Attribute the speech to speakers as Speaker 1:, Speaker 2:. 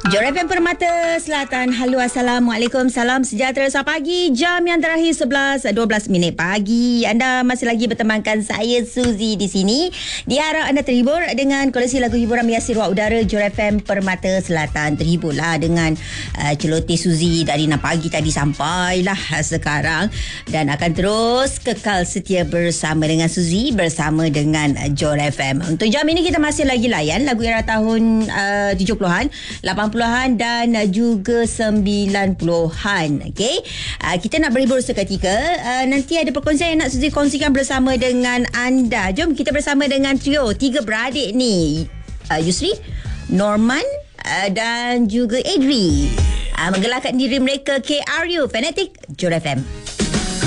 Speaker 1: Jor FM Permata Selatan. Halo, Assalamualaikum. Salam sejahtera. Selamat pagi. Jam yang terakhir 11:12 pagi. Anda masih lagi bertemankan saya, Suzy, di sini. Diharap anda terhibur dengan koleksi lagu hiburan biasa ruang udara Jor FM Permata Selatan. Terhiburlah dengan celoteh Suzy dari 6 pagi tadi sampailah sekarang. Dan akan terus kekal setia bersama dengan Suzy, bersama dengan Jor FM. Untuk jam ini kita masih lagi layan lagu era tahun 70-an, 80-an dan juga 90-an. Okey. Kita nak berhibur seketika. Nanti ada perkongsian yang nak Suzy kongsikan bersama dengan anda. Jom kita bersama dengan trio 3 beradik ni. Yusri, Norman dan juga Adri. Menggelarkan diri mereka KRU Fanatic Jor FM.